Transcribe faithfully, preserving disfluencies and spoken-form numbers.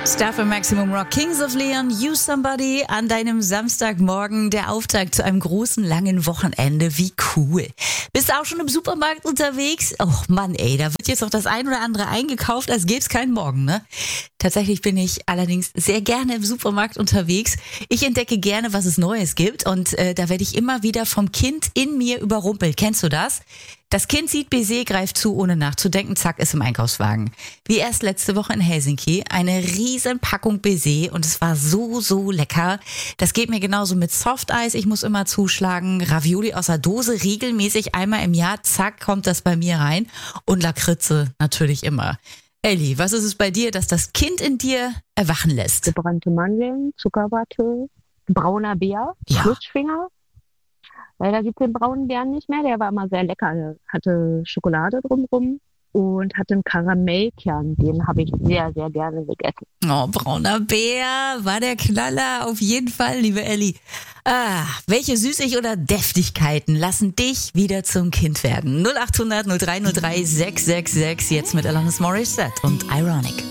Star für Maximum Rock, Kings of Leon, You Somebody an deinem Samstagmorgen, der Auftakt zu einem großen, langen Wochenende. Wie cool. Bist du auch schon im Supermarkt unterwegs? Oh Mann, ey, da wird jetzt noch das ein oder andere eingekauft, als gäbe es keinen Morgen, ne? Tatsächlich bin ich allerdings sehr gerne im Supermarkt unterwegs. Ich entdecke gerne, was es Neues gibt und äh, da werde ich immer wieder vom Kind in mir überrumpelt. Kennst du das? Das Kind sieht Baiser, greift zu, ohne nachzudenken, zack, ist im Einkaufswagen. Wie erst letzte Woche in Helsinki, eine riesen Packung Baiser und es war so, so lecker. Das geht mir genauso mit Softeis, ich muss immer zuschlagen, Ravioli aus der Dose, regelmäßig einmal im Jahr, zack, kommt das bei mir rein und Lakritze natürlich immer. Elli, was ist es bei dir, dass das Kind in dir erwachen lässt? Gebrannte Mandeln, Zuckerwatte, brauner Bär, Ja. Flutschfinger. Leider gibt es den braunen Bären nicht mehr, der war immer sehr lecker. Der hatte Schokolade drumrum und hatte einen Karamellkern. Den habe ich sehr, sehr gerne gegessen. Oh, brauner Bär war der Knaller, auf jeden Fall, liebe Elli. Ah, welche Süßig- oder Deftigkeiten lassen dich wieder zum Kind werden? null acht hundert null drei null drei sechs sechs sechs, jetzt mit Alanis Morissette und Ironic.